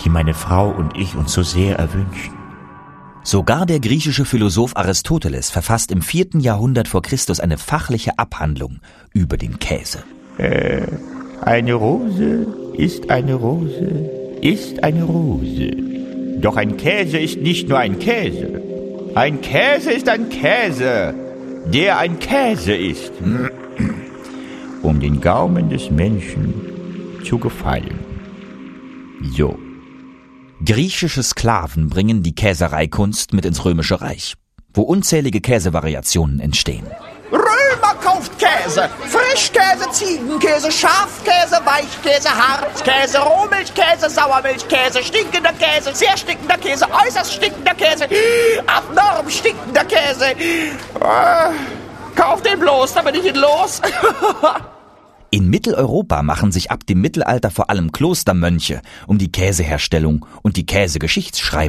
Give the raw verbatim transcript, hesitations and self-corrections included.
die meine Frau und ich uns so sehr erwünschen. Sogar der griechische Philosoph Aristoteles verfasst im vierten Jahrhundert vor Christus eine fachliche Abhandlung über den Käse. Äh, eine Rose ist eine Rose, ist eine Rose. Doch ein Käse ist nicht nur ein Käse. Ein Käse ist ein Käse, der ein Käse ist. Um den Gaumen des Menschen zu gefallen. So. Griechische Sklaven bringen die Käsereikunst mit ins Römische Reich, wo unzählige Käsevariationen entstehen. Römer kauft Käse, Frischkäse, Ziegenkäse, Schafkäse, Weichkäse, Hartkäse, Rohmilchkäse, Sauermilchkäse, stinkender Käse, sehr stinkender Käse, äußerst stinkender Käse, abnorm stinkender Käse. Äh, kauf den bloß, da bin ich ihn los. In Mitteleuropa machen sich ab dem Mittelalter vor allem Klostermönche um die Käseherstellung und die Käsegeschichtsschreibung